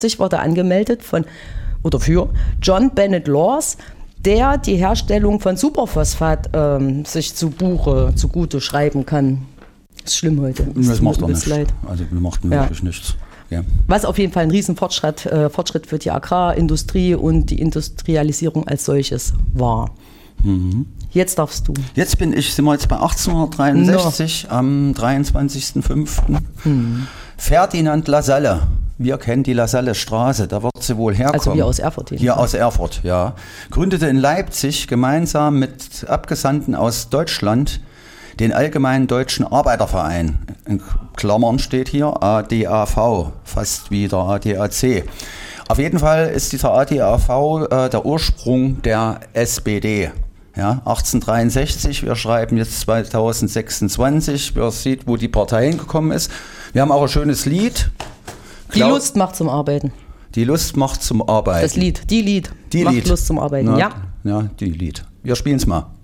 war da angemeldet für John Bennett Laws, der die Herstellung von Superphosphat sich zugute schreiben kann. Das ist schlimm heute. Das macht doch nichts. Also macht mir wirklich nichts. Ja. Was auf jeden Fall ein Riesenfortschritt für die Agrarindustrie und die Industrialisierung als solches war. Mhm. Jetzt darfst du. Sind wir jetzt bei 1863 am 23.05. Ferdinand Lasalle. Wir kennen die Lasalle-Straße, da wird sie wohl herkommen. Also hier aus Erfurt. Hier aus Erfurt, ja. Gründete in Leipzig gemeinsam mit Abgesandten aus Deutschland den Allgemeinen Deutschen Arbeiterverein. In Klammern steht hier ADAV, fast wie der ADAC. Auf jeden Fall ist dieser ADAV der Ursprung der SPD. Ja, 1863, wir schreiben jetzt 2026, wer sieht, wo die Partei hingekommen ist. Wir haben auch ein schönes Lied. Die Lust macht zum Arbeiten. Die Lust macht zum Arbeiten. Das Lied, die Lied macht Lust zum Arbeiten, ja. Ja, die Lied. Wir spielen es mal.